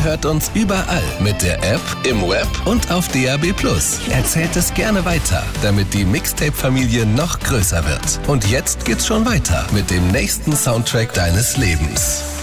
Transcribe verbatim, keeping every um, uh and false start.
hört uns überall mit der App, im Web und auf D A B plus. Erzählt es gerne weiter, damit die Mixtape-Familie noch größer wird. Und jetzt geht's schon weiter mit dem nächsten Soundtrack deines Lebens.